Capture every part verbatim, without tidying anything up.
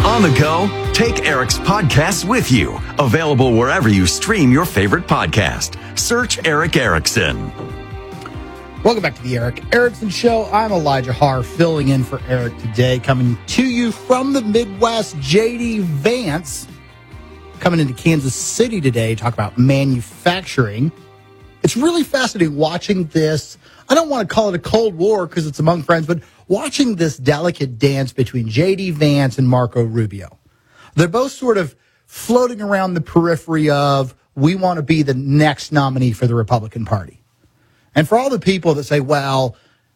On the go, take Eric's podcasts with you. Available wherever you stream your favorite podcast. Search Eric Erickson. Welcome back to the Eric Erickson Show. I'm Elijah Haar, filling in for Eric today. Coming to you from the Midwest, J D Vance, coming into Kansas City today to talk about manufacturing. It's really fascinating watching this. I don't want to call it a Cold War because it's among friends, but watching this delicate dance between J D Vance and Marco Rubio. They're both sort of floating around the periphery of, we want to be the next nominee for the Republican Party. And for all the people that say, well,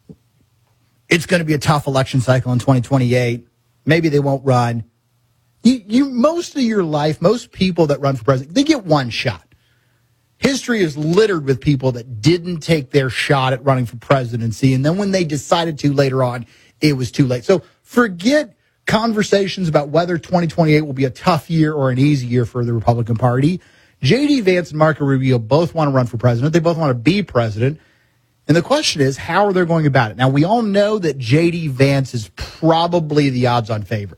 it's going to be a tough election cycle in twenty twenty-eight, maybe they won't run. You, you, most of your life, most people that run for president, they get one shot. History is littered with people that didn't take their shot at running for presidency, and then when they decided to later on, it was too late. So forget conversations about whether twenty twenty-eight will be a tough year or an easy year for the Republican Party. J D Vance and Marco Rubio both want to run for president. They both want to be president. And the question is, how are they going about it? Now, we all know that J D Vance is probably the odds-on favorite.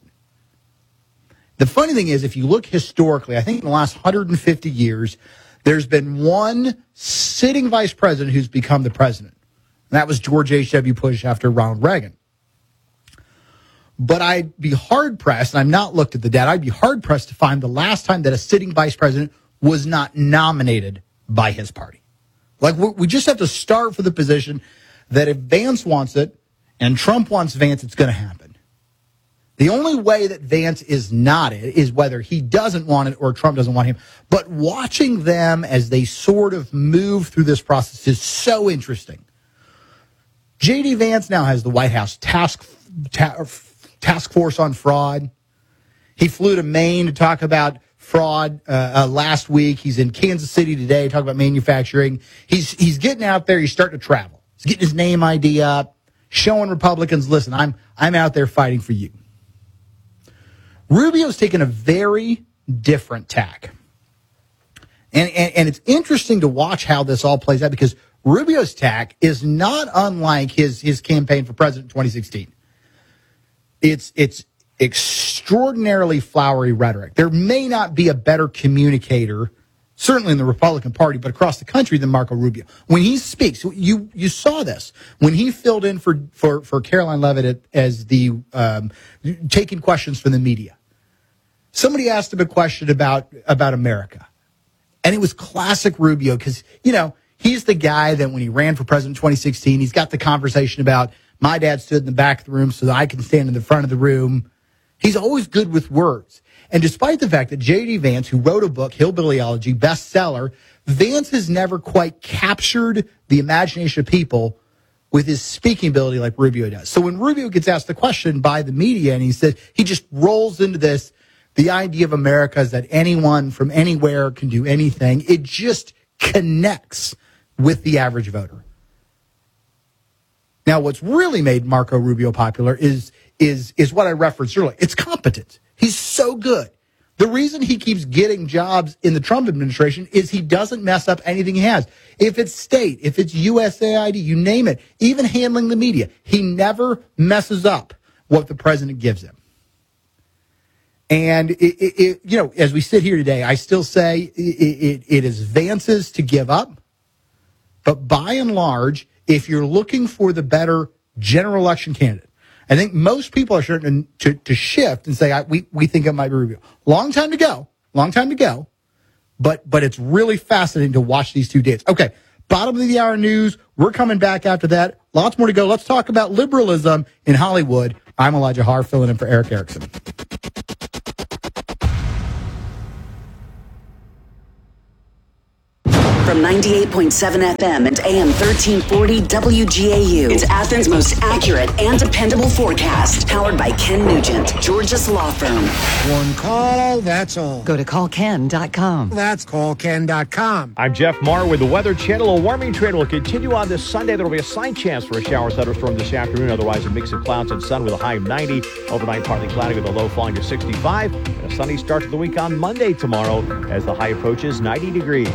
The funny thing is, if you look historically, I think in the last one hundred fifty years, there's been one sitting vice president who's become the president. And that was George H W. Bush after Ronald Reagan. But I'd be hard-pressed, and I've not looked at the data, I'd be hard-pressed to find the last time that a sitting vice president was not nominated by his party. Like, we just have to start for the position that if Vance wants it and Trump wants Vance, it's going to happen. The only way that Vance is not it is whether he doesn't want it or Trump doesn't want him. But watching them as they sort of move through this process is so interesting. J D Vance now has the White House task, ta- task force on fraud. He flew to Maine to talk about fraud uh, uh, last week. He's in Kansas City today, talking about manufacturing. He's he's getting out there. He's starting to travel. He's getting his name I D up, showing Republicans, listen, I'm I'm out there fighting for you. Rubio's taken a very different tack. And, and, and it's interesting to watch how this all plays out because Rubio's tack is not unlike his, his campaign for president in twenty sixteen. It's it's extraordinarily flowery rhetoric. There may not be a better communicator, certainly in the Republican Party, but across the country than Marco Rubio. When he speaks, you you saw this. When he filled in for, for, for Caroline Leavitt as the um, taking questions from the media, somebody asked him a question about, about America. And it was classic Rubio because, you know, he's the guy that when he ran for president in twenty sixteen, he's got the conversation about, my dad stood in the back of the room so that I can stand in the front of the room. He's always good with words. And despite the fact that J D Vance, who wrote a book, Hillbillyology, bestseller, Vance has never quite captured the imagination of people with his speaking ability like Rubio does. So when Rubio gets asked the question by the media and he says, he just rolls into this, the idea of America is that anyone from anywhere can do anything. It just connects with the average voter. Now, what's really made Marco Rubio popular is is is what I referenced earlier. It's competence. He's so good. The reason he keeps getting jobs in the Trump administration is he doesn't mess up anything he has. If it's state, if it's U S A I D, you name it, even handling the media, he never messes up what the president gives him. And, it, it, it, you know, as we sit here today, I still say it, it, it is Vance's to give up. But by and large, if you're looking for the better general election candidate, I think most people are starting to, to, to shift and say, I, we, we think it might be Rubio. Long time to go. Long time to go. But but it's really fascinating to watch these two dates. Okay, bottom of the hour news. We're coming back after that. Lots more to go. Let's talk about liberalism in Hollywood. I'm Elijah Haar, filling in for Eric Erickson. From ninety-eight point seven F M and A M thirteen forty W G A U. It's Athens' most accurate and dependable forecast. Powered by Ken Nugent, Georgia's law firm. One call, that's all. Go to call ken dot com. That's call ken dot com. I'm Jeff Marr with the Weather Channel. A warming trend will continue on this Sunday. There will be a slight chance for a shower thunderstorm this afternoon. Otherwise, a mix of clouds and sun with a high of ninety. Overnight, partly cloudy with a low falling to sixty-five. And a sunny start to the week on Monday tomorrow as the high approaches ninety degrees.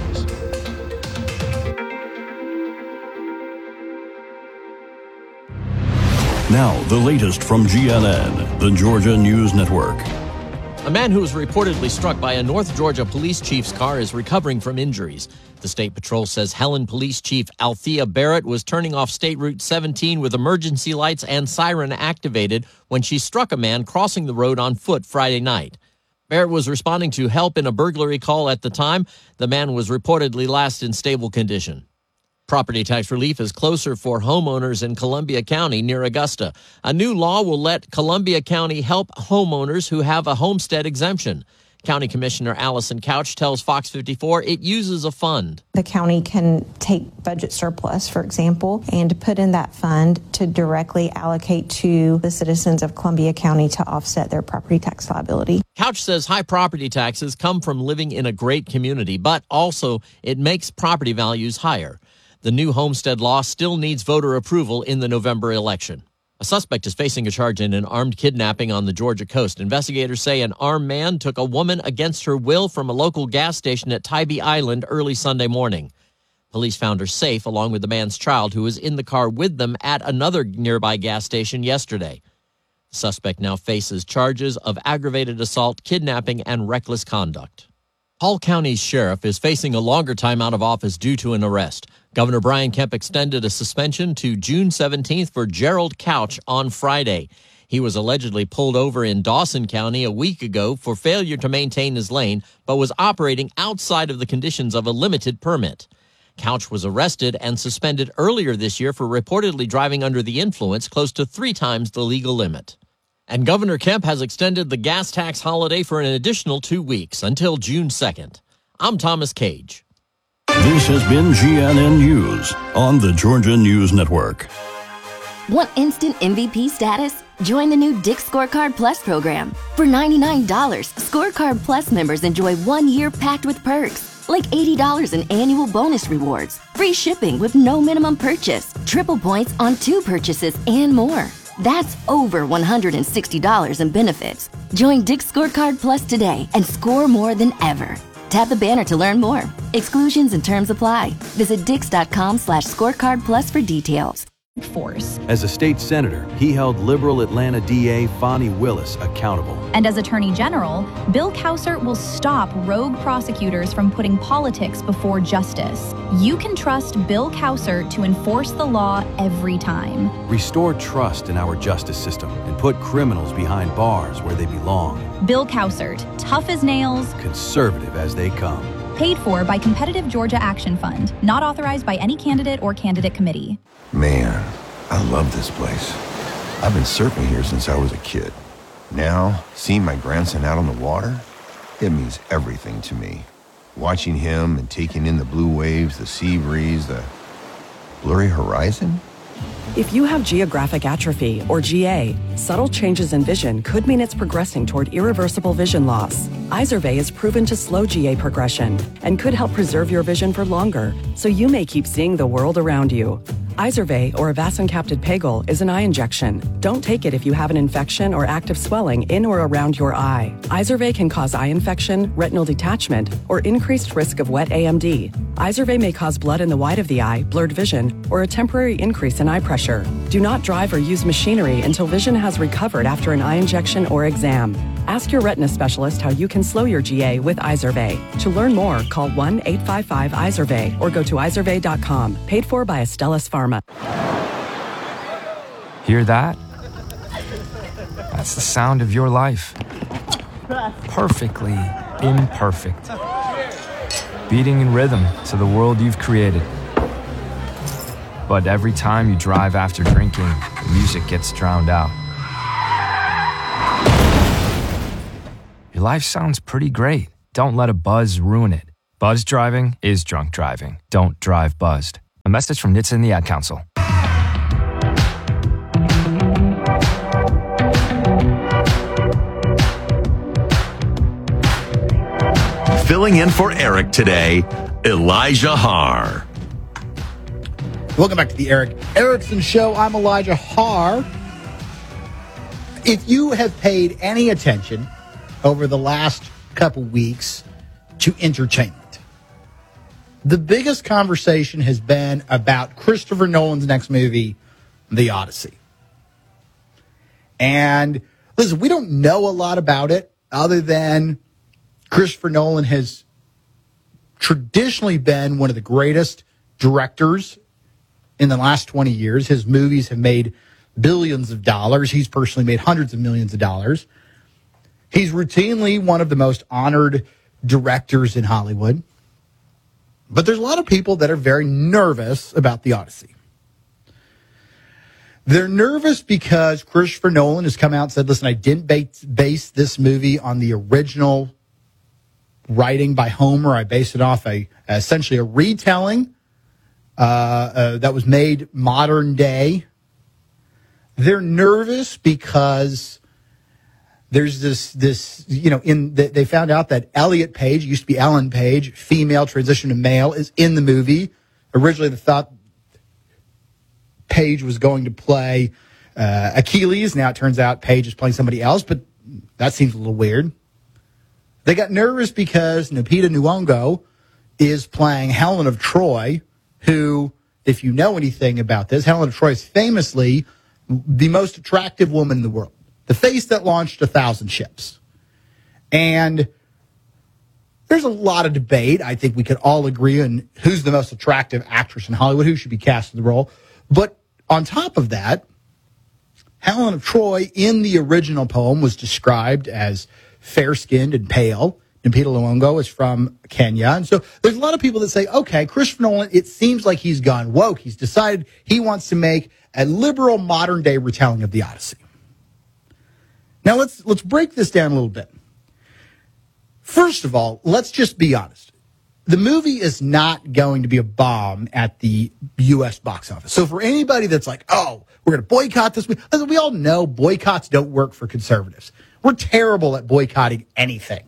Now, the latest from G N N, the Georgia News Network. A man who was reportedly struck by a North Georgia police chief's car is recovering from injuries. The State Patrol says Helen Police Chief Althea Barrett was turning off State Route seventeen with emergency lights and siren activated when she struck a man crossing the road on foot Friday night. Barrett was responding to help in a burglary call at the time. The man was reportedly last in stable condition. Property tax relief is closer for homeowners in Columbia County near Augusta. A new law will let Columbia County help homeowners who have a homestead exemption. County Commissioner Allison Couch tells Fox fifty-four it uses a fund. The county can take budget surplus, for example, and put in that fund to directly allocate to the citizens of Columbia County to offset their property tax liability. Couch says high property taxes come from living in a great community, but also it makes property values higher. The new homestead law still needs voter approval in the November election. A suspect is facing a charge in an armed kidnapping on the Georgia coast. Investigators say an armed man took a woman against her will from a local gas station at Tybee Island early Sunday morning. Police found her safe along with the man's child, who was in the car with them at another nearby gas station yesterday. The suspect now faces charges of aggravated assault, kidnapping, and reckless conduct. Hall County's sheriff is facing a longer time out of office due to an arrest. Governor Brian Kemp extended a suspension to June seventeenth for Gerald Couch on Friday. He was allegedly pulled over in Dawson County a week ago for failure to maintain his lane, but was operating outside of the conditions of a limited permit. Couch was arrested and suspended earlier this year for reportedly driving under the influence close to three times the legal limit. And Governor Kemp has extended the gas tax holiday for an additional two weeks until June second. I'm Thomas Cage. This has been G N N News on the Georgia News Network. Want instant M V P status? Join the new Dick's Scorecard Plus program. For ninety-nine dollars, Scorecard Plus members enjoy one year packed with perks, like eighty dollars in annual bonus rewards, free shipping with no minimum purchase, triple points on two purchases, and more. That's over one hundred sixty dollars in benefits. Join Dick's Scorecard Plus today and score more than ever. Tap the banner to learn more. Exclusions and terms apply. Visit dix.com slash scorecard plus for details. Force. As a state senator, he held liberal Atlanta D A Fonnie Willis accountable. And as Attorney General, Bill Cowsert will stop rogue prosecutors from putting politics before justice. You can trust Bill Cowsert to enforce the law every time. Restore trust in our justice system and put criminals behind bars where they belong. Bill Cowsert, tough as nails, conservative as they come. Paid for by Competitive Georgia Action Fund. Not authorized by any candidate or candidate committee. Man, I love this place. I've been surfing here since I was a kid. Now, seeing my grandson out on the water, it means everything to me. Watching him and taking in the blue waves, the sea breeze, the blurry horizon. If you have geographic atrophy, or G A, subtle changes in vision could mean it's progressing toward irreversible vision loss. Izervay is proven to slow G A progression and could help preserve your vision for longer, so you may keep seeing the world around you. Izervay, or avacincaptad pegol, is an eye injection. Don't take it if you have an infection or active swelling in or around your eye. Izervay can cause eye infection, retinal detachment, or increased risk of wet A M D. Izervay may cause blood in the white of the eye, blurred vision, or a temporary increase in eye pressure. Do not drive or use machinery until vision has recovered after an eye injection or exam. Ask your retina specialist how you can slow your G A with Izervay. To learn more, call one eight five five Izervay or go to izervay dot com. Paid for by Astellas Pharma. Hear that? That's the sound of your life. Perfectly imperfect. Beating in rhythm to the world you've created. But every time you drive after drinking, the music gets drowned out. Your life sounds pretty great. Don't let a buzz ruin it. Buzz driving is drunk driving. Don't drive buzzed. A message from N H T S A and the Ad Council. Filling in for Eric today, Elijah Haar. Welcome back to the Eric Erickson Show. I'm Elijah Haar. If you have paid any attention over the last couple weeks to entertainment, the biggest conversation has been about Christopher Nolan's next movie, The Odyssey. And listen, we don't know a lot about it. other than Christopher Nolan has traditionally been one of the greatest directors in the last twenty years. His movies have made billions of dollars. He's personally made hundreds of millions of dollars. He's routinely one of the most honored directors in Hollywood. But there's a lot of people that are very nervous about The Odyssey. They're nervous because Christopher Nolan has come out and said, listen, I didn't base, base this movie on the original writing by Homer. I based it off a essentially a retelling uh, uh, that was made modern day. They're nervous because there's this, this you know, in the, they found out that Elliot Page, used to be Ellen Page, female, transition to male, is in the movie. Originally, they thought Page was going to play uh, Achilles. Now it turns out Page is playing somebody else, but that seems a little weird. They got nervous because Lupita Nyong'o is playing Helen of Troy, who, if you know anything about this, Helen of Troy is famously the most attractive woman in the world. The face that launched a thousand ships. And there's a lot of debate. I think we could all agree on who's the most attractive actress in Hollywood, who should be cast in the role. But on top of that, Helen of Troy in the original poem was described as fair-skinned and pale. Lupita Nyong'o is from Kenya. And so there's a lot of people that say, okay, Christopher Nolan, it seems like he's gone woke. He's decided he wants to make a liberal modern-day retelling of The Odyssey. Now, let's let's break this down a little bit. First of all, let's just be honest. The movie is not going to be a bomb at the U S box office. So for anybody that's like, oh, we're going to boycott this movie, listen, we all know boycotts don't work for conservatives. We're terrible at boycotting anything.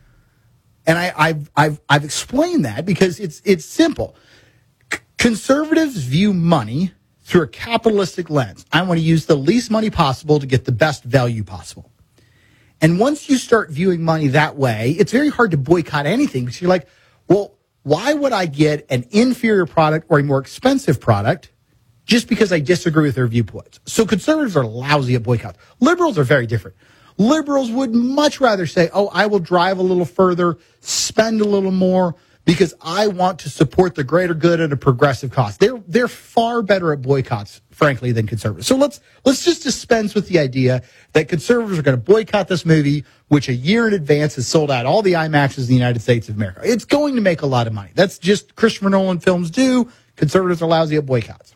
And I, I've, I've, I've explained that because it's, it's simple. C- conservatives view money through a capitalistic lens. I want to use the least money possible to get the best value possible. And once you start viewing money that way, it's very hard to boycott anything because you're like, well, why would I get an inferior product or a more expensive product just because I disagree with their viewpoints? So conservatives are lousy at boycotts. Liberals are very different. Liberals would much rather say, oh, I will drive a little further, spend a little more, because I want to support the greater good at a progressive cost. They're they're far better at boycotts, frankly, than conservatives. So let's let's just dispense with the idea that conservatives are going to boycott this movie, which a year in advance has sold out all the IMAXs in the United States of America. It's going to make a lot of money. That's just Christopher Nolan films do. Conservatives are lousy at boycotts.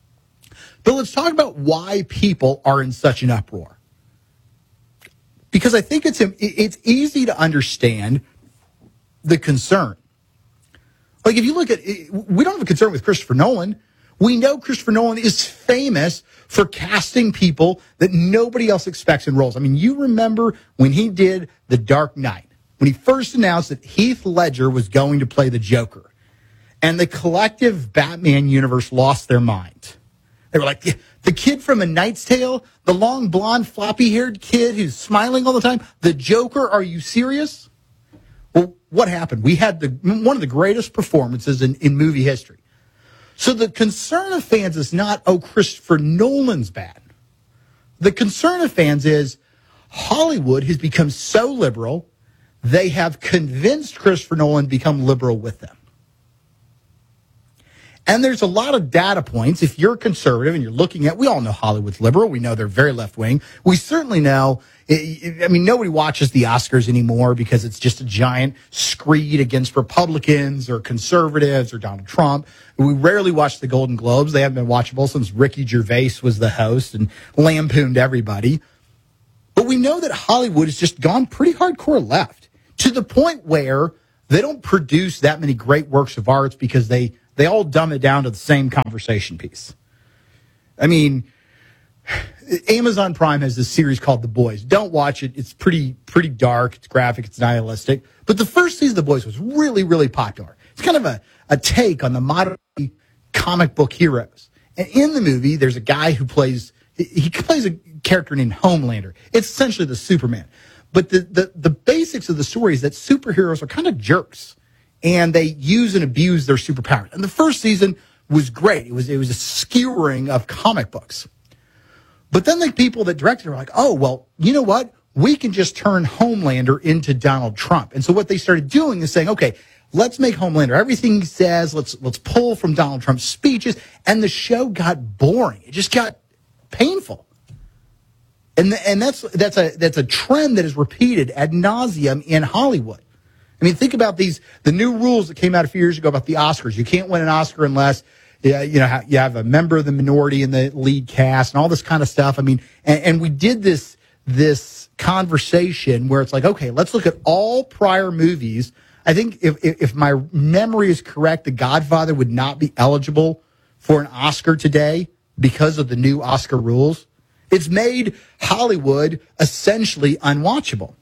But let's talk about why people are in such an uproar. Because I think it's it's easy to understand the concern. Like, if you look at it, we don't have a concern with Christopher Nolan. We know Christopher Nolan is famous for casting people that nobody else expects in roles. I mean, you remember when he did The Dark Knight, when he first announced that Heath Ledger was going to play the Joker, and the collective Batman universe lost their mind. They were like, the kid from A Knight's Tale, the long, blonde, floppy-haired kid who's smiling all the time, the Joker, are you serious? Well, what happened? We had the one of the greatest performances in, in movie history. So the concern of fans is not, oh, Christopher Nolan's bad. The concern of fans is Hollywood has become so liberal, they have convinced Christopher Nolan to become liberal with them. And there's a lot of data points. If you're conservative and you're looking at, we all know Hollywood's liberal. We know they're very left-wing. We certainly know, I mean, nobody watches the Oscars anymore because it's just a giant screed against Republicans or conservatives or Donald Trump. We rarely watch the Golden Globes. They haven't been watchable since Ricky Gervais was the host and lampooned everybody. But we know that Hollywood has just gone pretty hardcore left to the point where they don't produce that many great works of arts because they They all dumb it down to the same conversation piece. I mean, Amazon Prime has this series called The Boys. Don't watch it. It's pretty pretty dark. It's graphic. It's nihilistic. But the first season of The Boys was really, really popular. It's kind of a, a take on the modern comic book heroes. And in the movie, there's a guy who plays, he plays a character named Homelander. It's essentially the Superman. But the, the, the basics of the story is that superheroes are kind of jerks. And they use and abuse their superpowers. And the first season was great. It was it was a skewering of comic books. But then the people that directed it were like, oh, well, you know what? we can just turn Homelander into Donald Trump. And so what they started doing is saying, okay, let's make Homelander everything he says. Let's let's pull from Donald Trump's speeches. And the show got boring. It just got painful. And the, and that's that's a that's a trend that is repeated ad nauseum in Hollywood. I mean, think about these the new rules that came out a few years ago about the Oscars. You can't win an Oscar unless yeah, you know you have a member of the minority in the lead cast and all this kind of stuff. I mean, and, and we did this this conversation where it's like, okay, let's look at all prior movies. I think if if my memory is correct, The Godfather would not be eligible for an Oscar today because of the new Oscar rules. It's made Hollywood essentially unwatchable.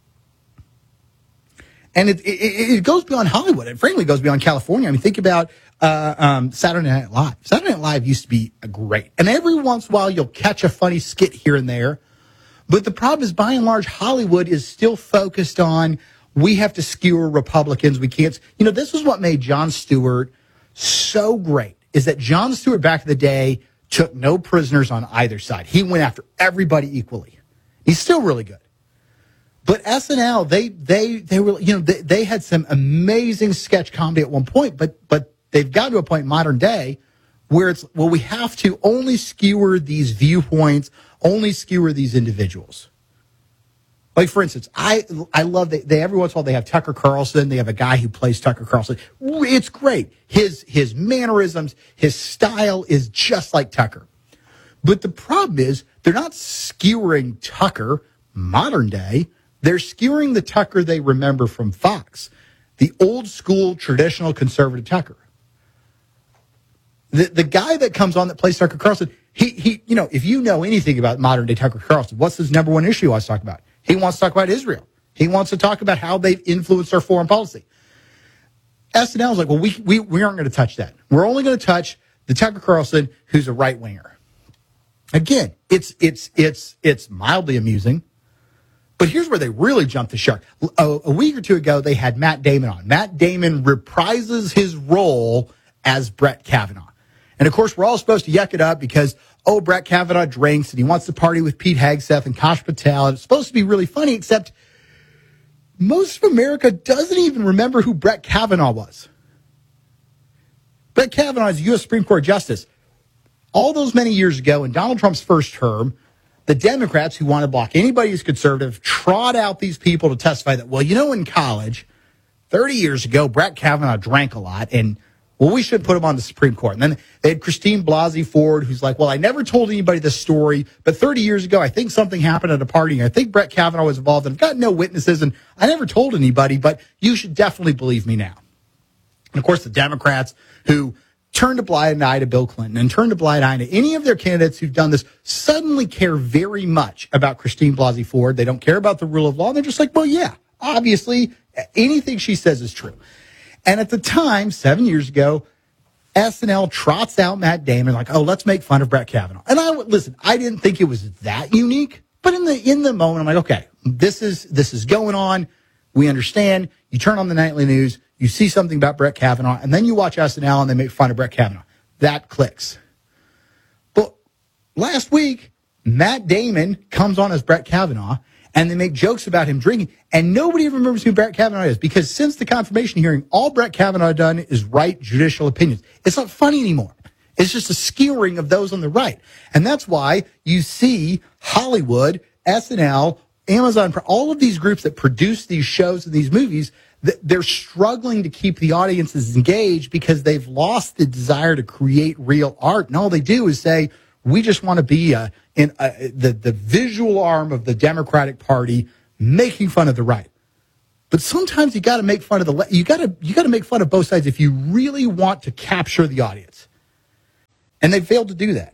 And it, it, it goes beyond Hollywood. It frankly goes beyond California. I mean, think about uh, um, Saturday Night Live. Saturday Night Live used to be great. And every once in a while, you'll catch a funny skit here and there. But the problem is, by and large, Hollywood is still focused on, we have to skewer Republicans. We can't. You know, this is what made Jon Stewart so great, is that Jon Stewart back in the day took no prisoners on either side. He went after everybody equally. He's still really good. But S N L, they they they were, you know, they, they had some amazing sketch comedy at one point, but but they've gotten to a point in modern day where it's, well, we have to only skewer these viewpoints, only skewer these individuals. Like, for instance, I I love that they every once in a while they have Tucker Carlson. They have a guy who plays Tucker Carlson. It's great. His his mannerisms, his style is just like Tucker. But the problem is they're not skewering Tucker modern day. They're skewering the Tucker they remember from Fox, the old school traditional conservative Tucker. The the guy that comes on that plays Tucker Carlson, he he you know, if you know anything about modern day Tucker Carlson, what's his number one issue he wants to talk about? He wants to talk about Israel. He wants to talk about how they've influenced our foreign policy. S N L is like, well, we we, we aren't going to touch that. We're only going to touch the Tucker Carlson who's a right winger. Again, it's it's it's it's mildly amusing. But here's where they really jumped the shark. A, a week or two ago, they had Matt Damon on. Matt Damon reprises his role as Brett Kavanaugh. And, of course, we're all supposed to yuck it up because, oh, Brett Kavanaugh drinks and he wants to party with Pete Hegseth and Kash Patel. And it's supposed to be really funny, except most of America doesn't even remember who Brett Kavanaugh was. Brett Kavanaugh is a U S Supreme Court justice. All those many years ago, in Donald Trump's first term, the Democrats who want to block anybody who's conservative trot out these people to testify that, well, you know, in college, thirty years ago, Brett Kavanaugh drank a lot, and, well, we should put him on the Supreme Court. And then they had Christine Blasey Ford, who's like, well, I never told anybody this story, but thirty years ago, I think something happened at a party, and I think Brett Kavanaugh was involved, and I've got no witnesses, and I never told anybody, but you should definitely believe me now. And, of course, the Democrats who turned a blind eye to Bill Clinton and turned a blind eye to any of their candidates who've done this suddenly care very much about Christine Blasey Ford. They don't care about the rule of law. They're just like, well, yeah, obviously anything she says is true. And at the time, seven years ago, S N L trots out Matt Damon like, oh, let's make fun of Brett Kavanaugh. And I listen, I didn't think it was that unique, but in the in the moment, I'm like, okay, this is this is going on. We understand. You turn on the nightly news, you see something about Brett Kavanaugh, and then you watch S N L and they make fun of Brett Kavanaugh. That clicks. But last week, Matt Damon comes on as Brett Kavanaugh, and they make jokes about him drinking, and nobody even remembers who Brett Kavanaugh is, because since the confirmation hearing, all Brett Kavanaugh done is write judicial opinions. It's not funny anymore. It's just a skewering of those on the right. And that's why you see Hollywood, S N L, Amazon, all of these groups that produce these shows and these movies, they're struggling to keep the audiences engaged because they've lost the desire to create real art. And all they do is say, we just want to be a, in a, the, the visual arm of the Democratic Party making fun of the right. But sometimes you got to make fun of the left. You got to you got to make fun of both sides if you really want to capture the audience. And they failed to do that.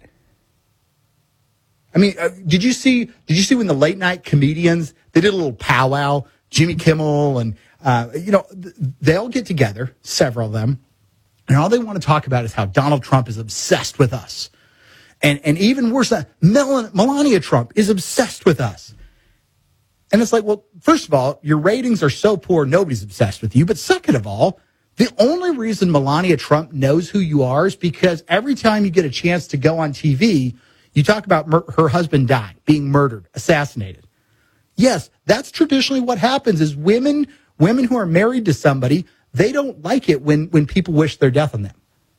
I mean, uh, did you see did you see when the late night comedians, they did a little powwow, Jimmy Kimmel and Uh, you know, they all get together, several of them, and all they want to talk about is how Donald Trump is obsessed with us. And and even worse, Mel- Melania Trump is obsessed with us. And it's like, well, first of all, your ratings are so poor, nobody's obsessed with you. But second of all, the only reason Melania Trump knows who you are is because every time you get a chance to go on T V, you talk about mur- her husband dying, being murdered, assassinated. Yes, that's traditionally what happens is women, women who are married to somebody, they don't like it when, when people wish their death on them.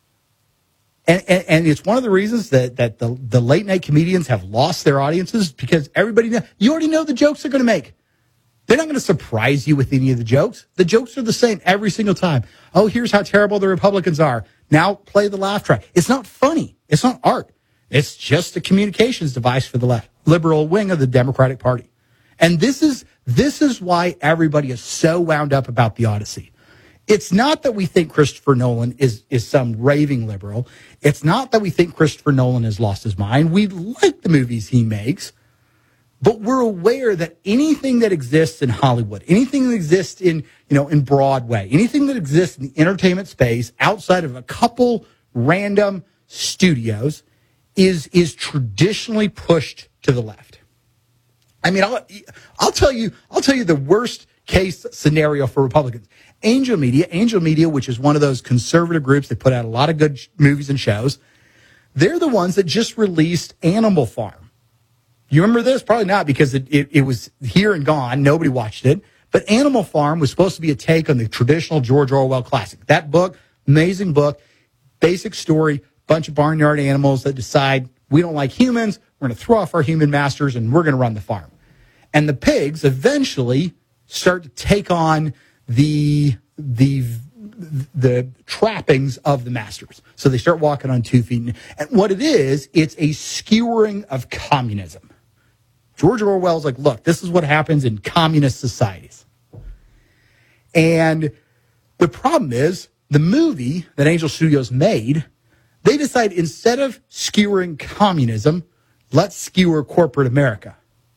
And, and, and it's one of the reasons that, that the, the late night comedians have lost their audiences because everybody, know, you already know the jokes they're going to make. They're not going to surprise you with any of the jokes. The jokes are the same every single time. Oh, here's how terrible the Republicans are. Now play the laugh track. It's not funny. It's not art. It's just a communications device for the left, liberal wing of the Democratic Party. And this is, this is why everybody is so wound up about the Odyssey. It's not that we think Christopher Nolan is, is some raving liberal. It's not that we think Christopher Nolan has lost his mind. We like the movies he makes, but we're aware that anything that exists in Hollywood, anything that exists in, you know, in Broadway, anything that exists in the entertainment space outside of a couple random studios is, is traditionally pushed to the left. I mean, I'll, I'll tell you, I'll tell you the worst case scenario for Republicans. Angel Media, Angel Media, which is one of those conservative groups that put out a lot of good sh- movies and shows. They're the ones that just released Animal Farm. You remember this? Probably not because it, it, it was here and gone. Nobody watched it. But Animal Farm was supposed to be a take on the traditional George Orwell classic. That book, amazing book, basic story, bunch of barnyard animals that decide we don't like humans, we're going to throw off our human masters, and we're going to run the farm. And the pigs eventually start to take on the the the trappings of the masters. So they start walking on two feet. And what it is, it's a skewering of communism. George Orwell's like, look, this is what happens in communist societies. And the problem is, the movie that Angel Studios made, they decide instead of skewering communism, let's skewer corporate America.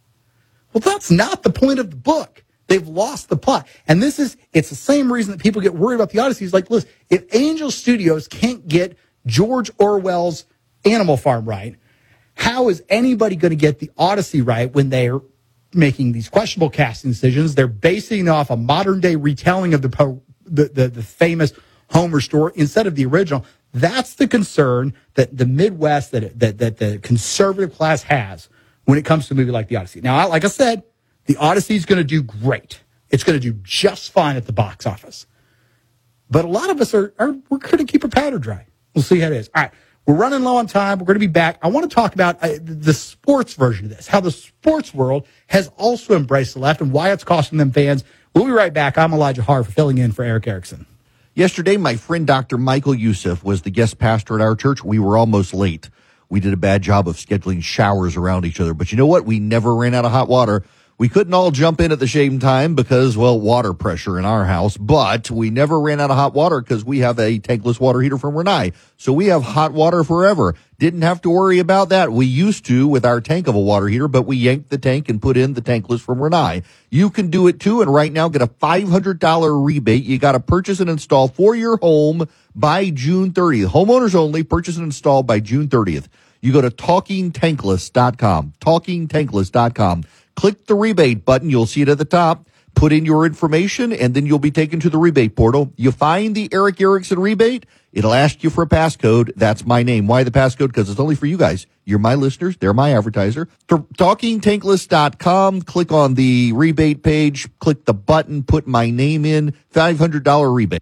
Well, that's not the point of the book. They've lost the plot. And this is, it's the same reason that people get worried about the Odyssey. It's like, listen, if Angel Studios can't get George Orwell's Animal Farm right, how is anybody going to get the Odyssey right when they're making these questionable casting decisions? They're basing it off a modern day retelling of the, po- the, the, the famous Homer story instead of the original. That's the concern that the Midwest, that, that, that the conservative class has when it comes to a movie like the Odyssey. Now, like I said, the Odyssey is going to do great. It's going to do just fine at the box office. But a lot of us are, are we're going to keep our powder dry. We'll see how it is. All right, we're running low on time. We're going to be back. I want to talk about uh, the sports version of this, how the sports world has also embraced the left and why it's costing them fans. We'll be right back. I'm Elijah Harv, filling in for Eric Erickson. Yesterday, my friend Doctor Michael Youssef was the guest pastor at our church. We were almost late. We did a bad job of scheduling showers around each other. But you know what? We never ran out of hot water. We couldn't all jump in at the same time because, well, water pressure in our house, but we never ran out of hot water because we have a tankless water heater from Renai. So we have hot water forever. Didn't have to worry about that. We used to with our tank of a water heater, but we yanked the tank and put in the tankless from Renai. You can do it too, and right now get a five hundred dollars rebate. You got to purchase and install for your home by June thirtieth. Homeowners only, purchase and install by June thirtieth. You go to talking tankless dot com, talking tankless dot com. Click the rebate button. You'll see it at the top. Put in your information, and then you'll be taken to the rebate portal. You find the Eric Erickson rebate. It'll ask you for a passcode. That's my name. Why the passcode? Because it's only for you guys. You're my listeners. They're my advertiser. talking tankless dot com. Click on the rebate page. Click the button. Put my name in. five hundred dollars rebate.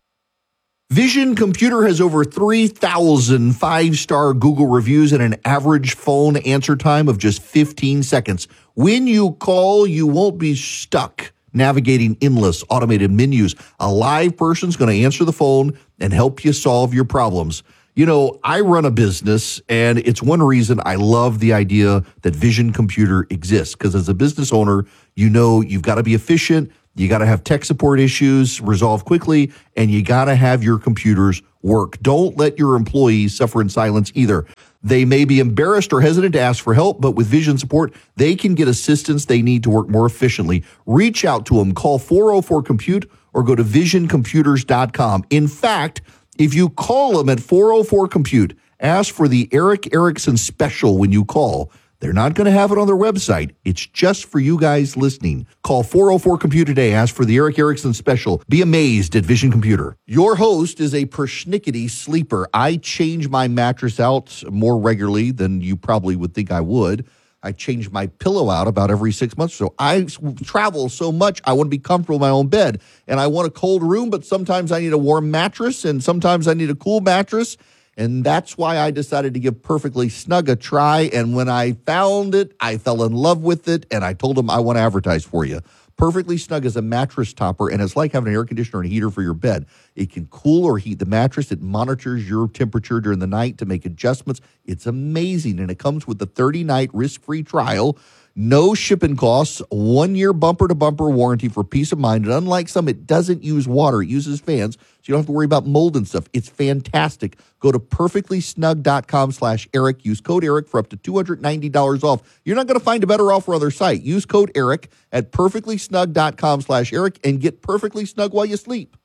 Vision Computer has over three thousand five-star Google reviews and an average phone answer time of just fifteen seconds. When you call, you won't be stuck navigating endless automated menus. A live person's going to answer the phone and help you solve your problems. You know, I run a business, and it's one reason I love the idea that Vision Computer exists, because as a business owner, you know you've got to be efficient. You got to have tech support issues resolved quickly, and you got to have your computers work. Don't let your employees suffer in silence either. They may be embarrassed or hesitant to ask for help, but with Vision support, they can get assistance they need to work more efficiently. Reach out to them. Call four oh four compute or go to vision computers dot com. In fact, if you call them at four oh four compute, ask for the Eric Erickson special when you call. They're not going to have it on their website. It's just for you guys listening. Call four oh four compute today. Ask for the Eric Erickson special. Be amazed at Vision Computer. Your host is a persnickety sleeper. I change my mattress out more regularly than you probably would think I would. I change my pillow out about every six months or so. I travel so much, I want to be comfortable in my own bed. And I want a cold room, but sometimes I need a warm mattress, and sometimes I need a cool mattress. And that's why I decided to give Perfectly Snug a try. And when I found it, I fell in love with it, and I told them I want to advertise for you. Perfectly Snug is a mattress topper, and it's like having an air conditioner and a heater for your bed. It can cool or heat the mattress. It monitors your temperature during the night to make adjustments. It's amazing, and it comes with a thirty-night risk-free trial, no shipping costs, one-year bumper-to-bumper warranty for peace of mind. And unlike some, it doesn't use water. It uses fans, so you don't have to worry about mold and stuff. It's fantastic. Go to perfectlysnug.com slash Eric. Use code Eric for up to two hundred ninety dollars off. You're not going to find a better offer on their site. Use code Eric at perfectlysnug.com slash Eric and get perfectly snug while you sleep.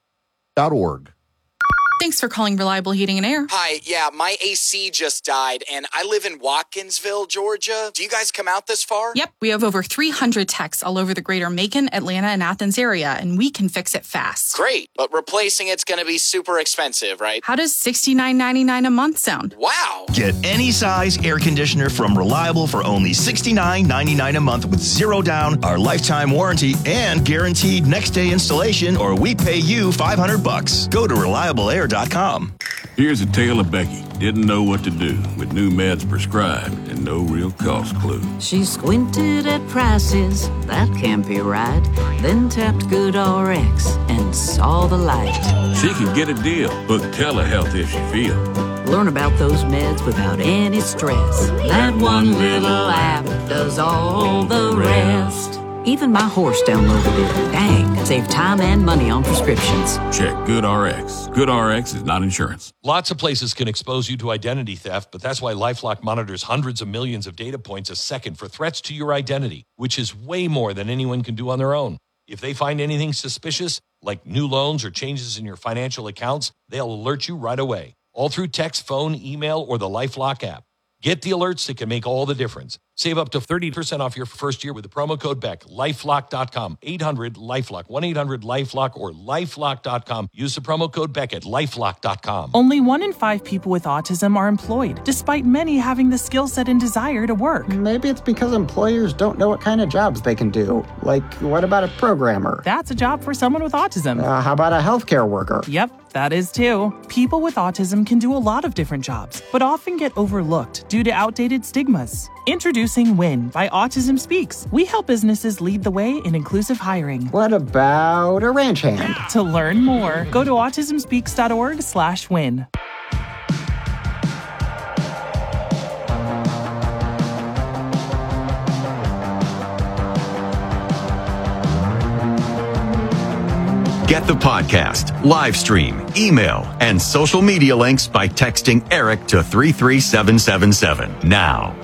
Dot org. Thanks for calling Reliable Heating and Air. Hi, yeah, my A C just died, and I live in Watkinsville, Georgia. Do you guys come out this far? Yep, we have over three hundred techs all over the greater Macon, Atlanta, and Athens area, and we can fix it fast. Great, but replacing it's going to be super expensive, right? How does sixty-nine ninety-nine a month sound? Wow! Get any size air conditioner from Reliable for only sixty-nine ninety-nine a month with zero down, our lifetime warranty, and guaranteed next day installation, or we pay you five hundred bucks. Go to reliable air dot com. Here's a tale of Becky. Didn't know what to do with new meds prescribed and no real cost clue. She squinted at prices, that can't be right. Then tapped GoodRx and saw the light. She could get a deal. Book telehealth if she feel. Learn about those meds without any stress. That one little app does all the rest. Even my horse downloaded it. Dang, save time and money on prescriptions. Check GoodRx. GoodRx is not insurance. Lots of places can expose you to identity theft, but that's why LifeLock monitors hundreds of millions of data points a second for threats to your identity, which is way more than anyone can do on their own. If they find anything suspicious, like new loans or changes in your financial accounts, they'll alert you right away, all through text, phone, email, or the LifeLock app. Get the alerts that can make all the difference. Save up to thirty percent off your first year with the promo code Beck. lifelock dot com, eight hundred LifeLock, one eight hundred LifeLock, or lifelock dot com. Use the promo code Beck at lifelock dot com. Only one in five people with autism are employed, despite many having the skill set and desire to work. Maybe it's because employers don't know what kind of jobs they can do. Like, what about a programmer? That's a job for someone with autism. Uh, how about a healthcare worker? Yep, that is too. People with autism can do a lot of different jobs, but often get overlooked due to outdated stigmas. Introducing WIN by Autism Speaks. We help businesses lead the way in inclusive hiring. What about a ranch hand? To learn more, go to autism speaks dot org slash win. Get the podcast, live stream, email, and social media links by texting Eric to three three seven seven seven now.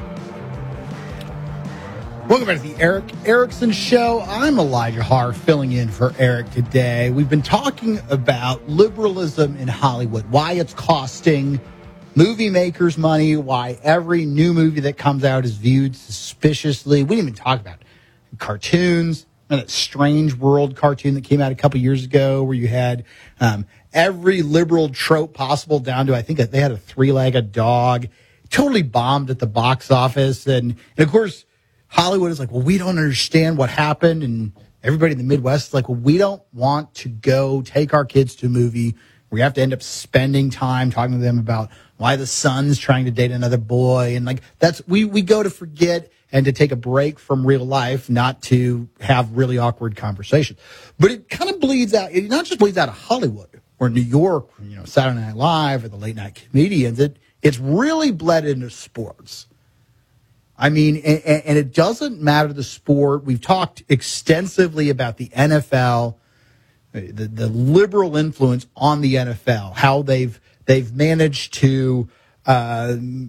Welcome back to the Eric Erickson Show. I'm Elijah Harr filling in for Eric today. We've been talking about liberalism in Hollywood, why it's costing movie makers money, why every new movie that comes out is viewed suspiciously. We didn't even talk about cartoons. And that Strange World cartoon that came out a couple years ago where you had um, every liberal trope possible down to, I think they had a three-legged dog. Totally bombed at the box office. And, and of course, Hollywood is like, well, we don't understand what happened. And everybody in the Midwest is like, well, we don't want to go take our kids to a movie. We have to end up spending time talking to them about why the son's trying to date another boy. And like, that's, we, we go to forget and to take a break from real life, not to have really awkward conversations. But it kind of bleeds out. It not just bleeds out of Hollywood or New York, you know, Saturday Night Live or the late night comedians. It, it's really bled into sports. I mean, and, and it doesn't matter the sport. We've talked extensively about the N F L, the, the liberal influence on the N F L, how they've they've managed to uh,